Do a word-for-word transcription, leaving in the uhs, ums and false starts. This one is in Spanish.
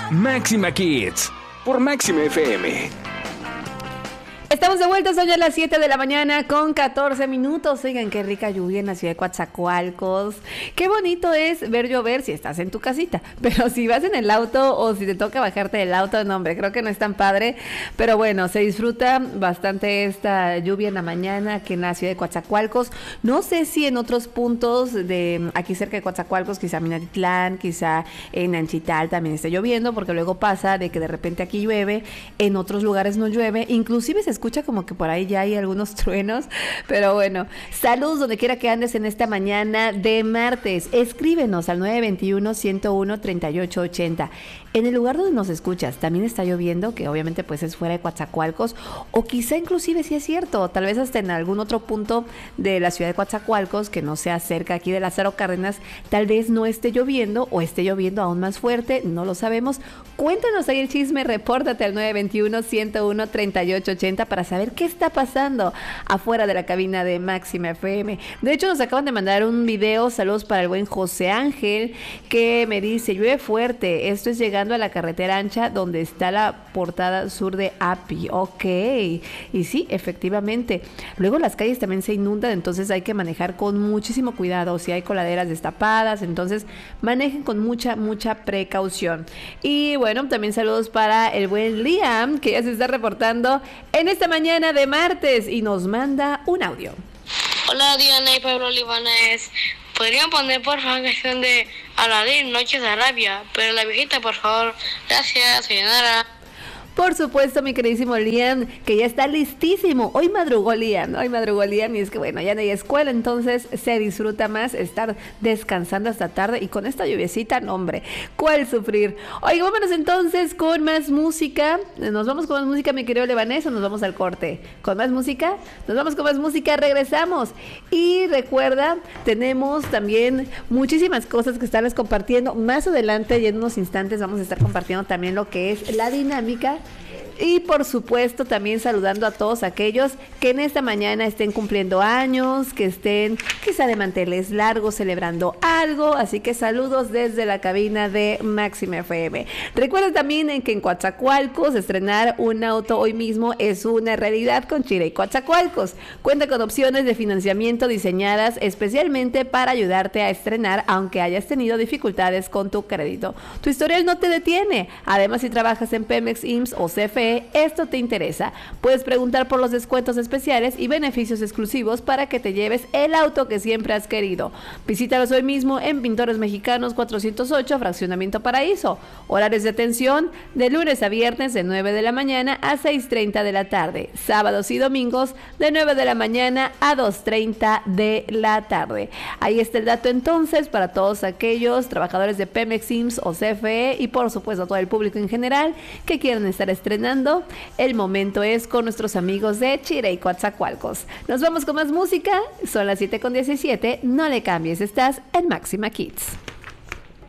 Máxima Kids por Máxima F M. Estamos de vuelta, son ya las siete de la mañana con catorce minutos. Oigan, qué rica lluvia en la ciudad de Coatzacoalcos. Qué bonito es ver llover si estás en tu casita. Pero si vas en el auto o si te toca bajarte del auto, no, hombre, creo que no es tan padre. Pero bueno, se disfruta bastante esta lluvia en la mañana aquí en la ciudad de Coatzacoalcos. No sé si en otros puntos de aquí cerca de Coatzacoalcos, quizá Minatitlán, quizá en Anchital también esté lloviendo, porque luego pasa de que de repente aquí llueve, en otros lugares no llueve. Inclusive se escucha como que por ahí ya hay algunos truenos, pero bueno, saludos donde quiera que andes en esta mañana de martes. Escríbenos al nueve dos uno, uno uno uno, tres ocho ocho cero. En el lugar donde nos escuchas, ¿también está lloviendo? Que obviamente pues es fuera de Coatzacoalcos, o quizá inclusive si es cierto, tal vez hasta en algún otro punto de la ciudad de Coatzacoalcos que no sea cerca aquí de Lázaro Cárdenas, tal vez no esté lloviendo o esté lloviendo aún más fuerte, no lo sabemos. Cuéntanos ahí el chisme, repórtate al nueve dos uno, uno uno uno, tres ocho ocho cero para saber qué está pasando afuera de la cabina de Máxima F M. De hecho, nos acaban de mandar un video, saludos para el buen José Ángel, que me dice, llueve fuerte, esto es llegando a la carretera ancha donde está la portada sur de Api. Ok, y sí, efectivamente. Luego las calles también se inundan, entonces hay que manejar con muchísimo cuidado. Si hay coladeras destapadas, entonces manejen con mucha, mucha precaución. Y bueno, también saludos para el buen Liam, que ya se está reportando en esta mañana de martes y nos manda un audio. Hola Diana y Pablo Libanés. ¿Podrían poner por favor canción de Aladín, Noches de Arabia? Pero la viejita, por favor. Gracias, sayonara. Por supuesto, mi queridísimo Liam, que ya está listísimo. Hoy madrugó Liam, hoy madrugó Liam, y es que bueno, ya no hay escuela, entonces se disfruta más estar descansando hasta tarde, y con esta lluviecita, no hombre, ¿cuál sufrir? Oiga, vámonos entonces con más música. Nos vamos con más música, mi querido Lebanés, o nos vamos al corte. ¿Con más música? Nos vamos con más música, regresamos. Y recuerda, tenemos también muchísimas cosas que estarles compartiendo. Más adelante, y en unos instantes, vamos a estar compartiendo también lo que es la dinámica. Y por supuesto también saludando a todos aquellos que en esta mañana estén cumpliendo años, que estén quizá de manteles largos celebrando algo, así que saludos desde la cabina de Máxima F M. Recuerden también en que en Coatzacoalcos estrenar un auto hoy mismo es una realidad con Chirey Coatzacoalcos. Cuenta con opciones de financiamiento diseñadas especialmente para ayudarte a estrenar aunque hayas tenido dificultades con tu crédito. Tu historial no te detiene. Además, si trabajas en Pemex, I M S S o C F E, esto te interesa. Puedes preguntar por los descuentos especiales y beneficios exclusivos para que te lleves el auto que siempre has querido. Visítalos hoy mismo en Pintores Mexicanos cuatrocientos ocho, Fraccionamiento Paraíso. Horarios de atención de lunes a viernes de nueve de la mañana a seis treinta de la tarde. Sábados y domingos de nueve de la mañana a dos treinta de la tarde. Ahí está el dato entonces para todos aquellos trabajadores de Pemex, I M S S o C F E y por supuesto todo el público en general que quieran estar estrenando. El momento es con nuestros amigos de Chirey Coatzacoalcos. Nos vamos con más música. Son las siete con diecisiete. No le cambies, estás en Máxima Kids.